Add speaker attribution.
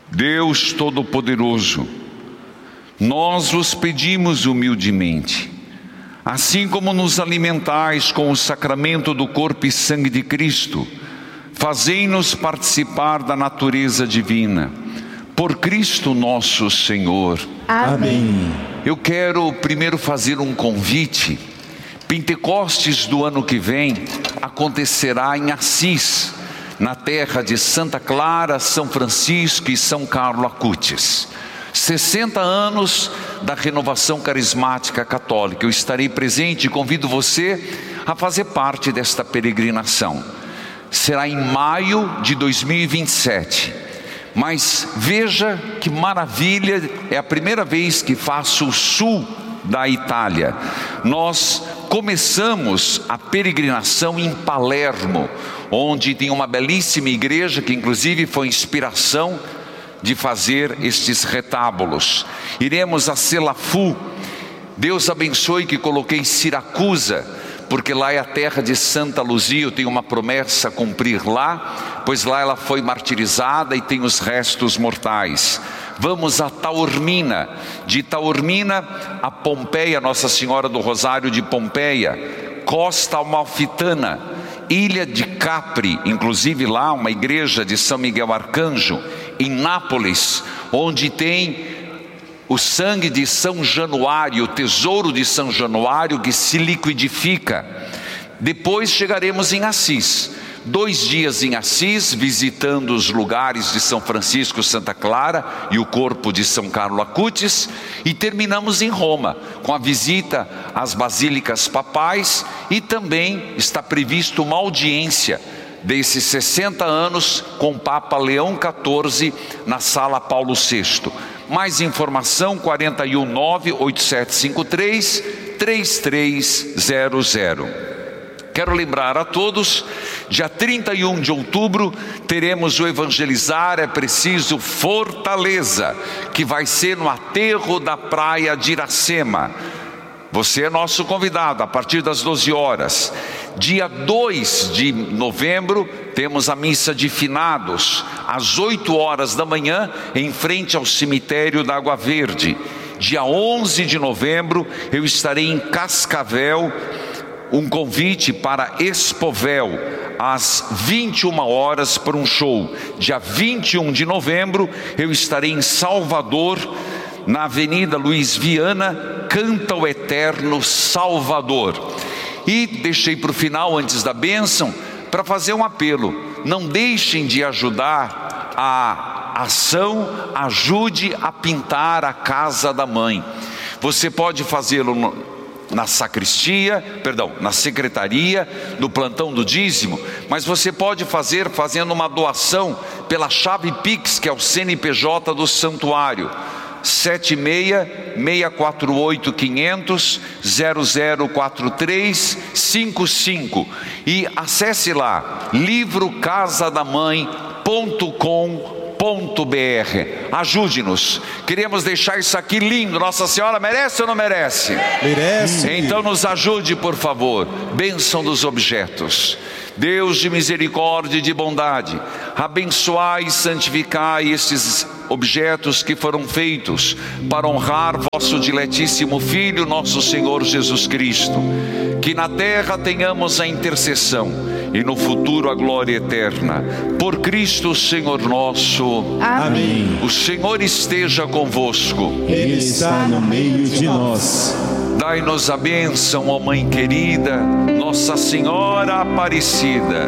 Speaker 1: Deus Todo-Poderoso, nós vos pedimos humildemente, assim como nos alimentais com o sacramento do corpo e sangue de Cristo, fazei-nos participar da natureza divina. Por Cristo nosso Senhor.
Speaker 2: Amém.
Speaker 1: Eu quero primeiro fazer um convite. Pentecostes do ano que vem acontecerá em Assis, na terra de Santa Clara, São Francisco e São Carlo Acutis. 60 anos da renovação carismática católica. Eu estarei presente e convido você a fazer parte desta peregrinação. Será em maio de 2027. Mas veja que maravilha, é a primeira vez que faço o sul da Itália. Nós começamos a peregrinação em Palermo, onde tem uma belíssima igreja que inclusive foi inspiração de fazer estes retábulos. Iremos a Selafu. Deus abençoe que coloquei Siracusa, porque lá é a terra de Santa Luzia. Eu tenho uma promessa a cumprir lá, pois lá ela foi martirizada e tem os restos mortais. Vamos a Taormina, de Taormina a Pompeia, Nossa Senhora do Rosário de Pompeia, Costa Amalfitana, Ilha de Capri, inclusive lá uma igreja de São Miguel Arcanjo, em Nápoles, onde tem o sangue de São Januário, o tesouro de São Januário que se liquidifica. Depois chegaremos em Assis, 2 dias em Assis, visitando os lugares de São Francisco, Santa Clara e o corpo de São Carlo Acutis, e terminamos em Roma, com a visita às basílicas papais, e também está previsto uma audiência desses 60 anos com o Papa Leão XIV na Sala Paulo VI. Mais informação 419-8753-3300. Quero lembrar a todos, dia 31 de outubro teremos o Evangelizar é Preciso Fortaleza, que vai ser no aterro da praia de Iracema. Você é nosso convidado a partir das 12 horas. Dia 2 de novembro temos a missa de finados às 8 horas da manhã em frente ao cemitério da Água Verde. Dia 11 de novembro eu estarei em Cascavel, um convite para Expovel às 21 horas para um show. Dia 21 de novembro eu estarei em Salvador, na Avenida Luiz Viana, Canta o Eterno Salvador. E deixei para o final, antes da bênção, para fazer um apelo: não deixem de ajudar a ação Ajude a Pintar a Casa da Mãe. Você pode fazê-lo na secretaria, no plantão do dízimo, mas você pode fazer fazendo uma doação pela chave Pix, que é o CNPJ do santuário, 76-648-500-004355, e acesse lá livrocasadamãe.com.br. Ajude-nos, queremos deixar isso aqui lindo. Nossa Senhora merece ou não merece?
Speaker 2: Merece.
Speaker 1: Então nos ajude, por favor. Bênção dos objetos. Deus de misericórdia e de bondade, abençoai e santificai estes objetos que foram feitos para honrar vosso diletíssimo Filho, nosso Senhor Jesus Cristo. Que na terra tenhamos a intercessão e no futuro a glória eterna. Por Cristo Senhor nosso.
Speaker 2: Amém.
Speaker 1: O Senhor esteja convosco.
Speaker 2: Ele está no meio de nós.
Speaker 1: Dai-nos a bênção, ó Mãe querida, Nossa Senhora Aparecida.